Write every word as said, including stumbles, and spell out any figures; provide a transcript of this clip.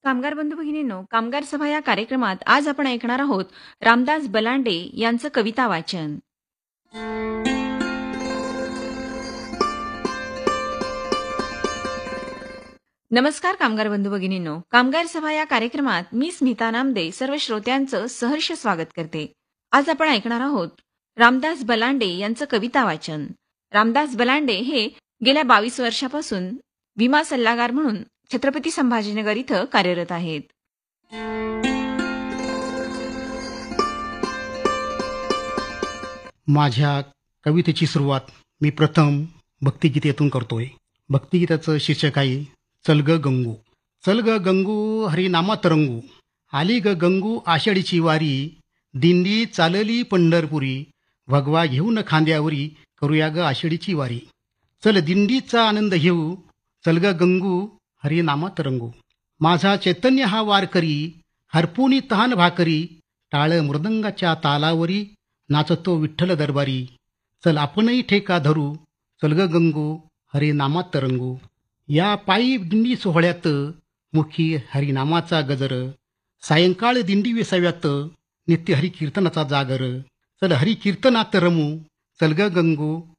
कामगार बंधू भगिनींनो, कामगार सभा या कार्यक्रमात आज आपण ऐकणार आहोत रामदास बलांडे यांचं कविता वाचन. नमस्कार कामगार बंधू भगिनींनो, कामगार सभा या कार्यक्रमात मी स्मिता नामदे सर्व श्रोत्यांचं सहर्ष स्वागत करते. आज आपण ऐकणार आहोत रामदास बलांडे यांचं कविता वाचन. रामदास बलांडे हे गेल्या बावीस वर्षापासून विमा सल्लागार म्हणून छत्रपती संभाजीनगर इथं कार्यरत आहेत. माझ्या कवितेची सुरुवात मी प्रथम भक्तिगीतेतून करतोय. भक्तिगीताचं शीर्षक आहे चल ग गंगू. चल ग गंगू हरिनामा तरंगू, आली ग गंगू आषाढीची वारी, दिंडी चालली पंढरपुरी, भगवा घेऊन खांद्यावरी, करूया ग आषाढीची वारी. चल दिंडीचा आनंद घेऊ, चल ग गंगू हरिनामा तरंगू. माझा चैतन्य हा वारकरी, हरपुनी तहान भाकरी, टाळ मृदंगाच्या तालावरी, नाचतो विठ्ठल दरबारी. चल आपणही ठेका धरू, चल ग गंगू हरिनामा तरंगू. या पायी दिंडी सोहळ्यात मुखी हरिनामाचा गजर, सायंकाळ दिंडी विसाव्यात नित्य हरिकीर्तनाचा जागर. चल हरिकीर्तनात रमू, चल ग गंगू